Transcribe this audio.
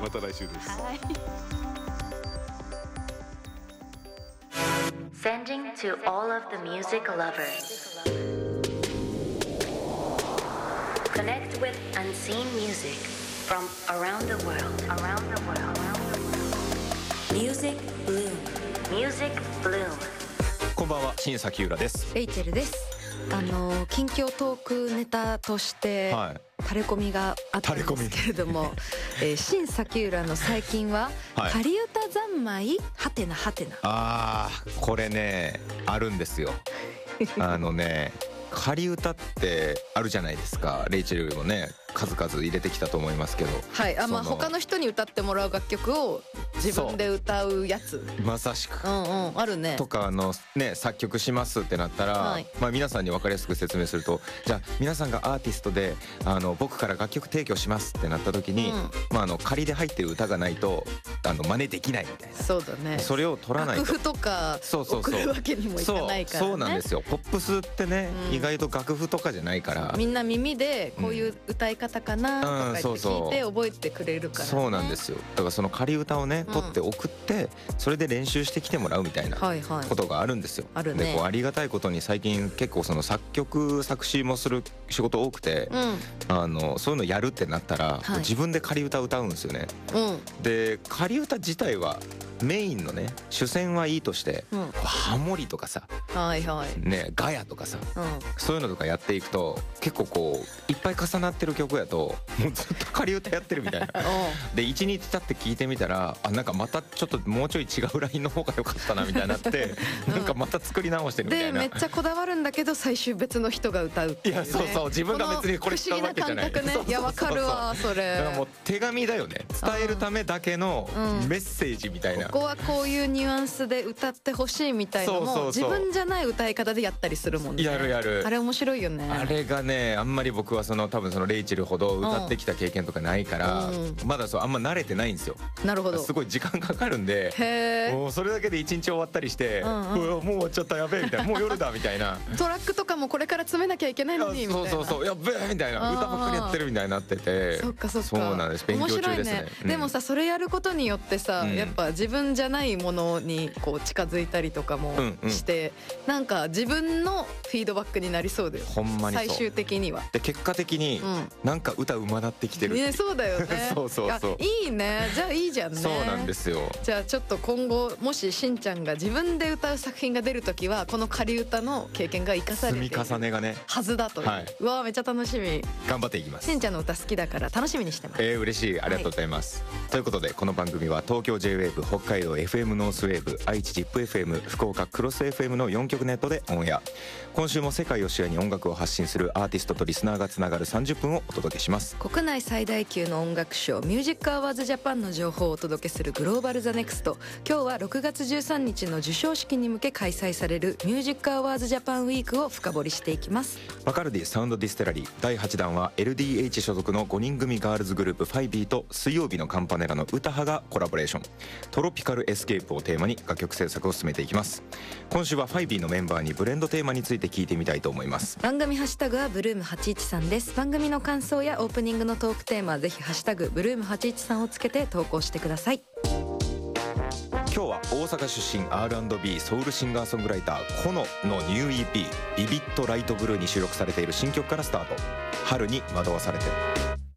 また来週です。 はい。Sending to all of the music lovers. Connect with unseen music from around the world. Music Bloom. Music Bloom. こんばんは、新崎浦です。 レイチェルです。近況トークネタとして、 はい、 タレコミがあったんですけれども、新崎浦の最近は、 はい、 仮歌三昧はてなはてな。 あー、これねあるんですよ。仮歌ってあるじゃないですか。レイチェルもね数々入れてきたと思いますけど、 はい、他の人に歌ってもらう楽曲を自分で歌うやつ、 まさしく、 あるね。 とか作曲しますってなったら、はい、皆さんに分かりやすく説明すると、じゃあ皆さんがアーティストで僕から楽曲提供しますってなった時に、仮で入ってる歌がないと真似できないみたいな。 そうだね。 それを取らないと楽譜とか送るわけにもいかないからね。 そうなんですよ。ポップスってね、意外と楽譜とかじゃないからみんな耳でこういう歌い方かなとか聞いて覚えてくれるからね。 そうなんですよ。だからその仮歌をね取って送って、それで練習してきてもらうみたいなことがあるんですよ。 あるね。 でありがたいことに最近結構その作曲作詞もする仕事多くて、そういうのやるってなったら、自分で仮歌歌うんですよね。で仮歌自体はメインのね主戦はいいとして、ハモリとかさ、ガヤとかさ、そういうのとかやっていくと結構こういっぱい重なってる曲やともうずっと仮歌やってるみたいなで1日経って聞いてみたら、なんかまたちょっともうちょい違うラインの方が良かったなみたいになってなんかまた作り直してるみたいな。 でめっちゃこだわるんだけど最終別の人が歌うっていうね。 いやそう自分が別にこれ使うわけじゃない。 不思議な感覚ね。いやわかるわそれ。 だからもう手紙だよね。伝えるためだけのメッセージみたいな。 ここはこういうニュアンスで歌ってほしいみたいなのも自分じゃない歌い方でやったりするもんね。 やる。 あれ面白いよね。 あれがね、あんまり僕は多分そのレイチェルほど歌ってきた経験とかないから、まだあんま慣れてないんですよ。 なるほど。 すごい時間かかるんで、もうそれだけで一日終わったりして、もう終わっちゃったやべえみたいな、もう夜だみたいな。 トラックとかもこれから詰めなきゃいけないのにみたいな。 そうやべえみたいな、歌ばっかりやってるみたいになってて。 そっかそうなんです。勉強中ですね。 でもさ、それやることによってさ、やっぱ自分じゃないものにこう近づいたりとかもして、なんか自分のフィードバックになりそうだよ。 ほんまにそう。 最終的には。 で結果的になんか歌うまなってきてるっていう。 そうだよね。 そういいね。じゃあいいじゃんね。 そうなんですよ。 じゃあちょっと今後もししんちゃんが自分で歌う作品が出るときはこの仮歌の経験が生かされている積み重ねがねはずだという、うわめっちゃ楽しみ。 頑張っていきます。 しんちゃんの歌好きだから楽しみにしてます。 嬉しい、ありがとうございます、ということでこの番組は東京 J-WAVE、 北海道 FM ノースウェーブ、愛知 ZIPFM、 福岡クロス FM の4局ネットでオンエア。今週も世界を視野に音楽を発信するアーティストとリスナーがつながる30分をお届けします。 国内最大級の音楽賞ミュージックアワーズジャパンの情報をお届けするグローバルザネクスト。今日は6月13日の授賞式に向け開催されるミュージックアワーズジャパンウィークを深掘りしていきます。 バカルディサウンドディステラリー第8弾は LDH 所属の5人組ガールズグループファイビーと水曜日のカンパネラの歌派がコラボレーション。トロピカルエスケープをテーマに楽曲制作を進めていきます。今週はファイビーのメンバーにブレンドテーマについて聞いてみたいと思います。 番組ハッシュタグはブルーム813です。番組の感想やオープニングのトークテーマはぜひハッシュタグブルーム813をつけて投稿してください。 今日は大阪出身 R&B ソウルシンガーソングライターコノのニュー EP ビビットライトブルーに収録されている新曲からスタート。春に惑わされて。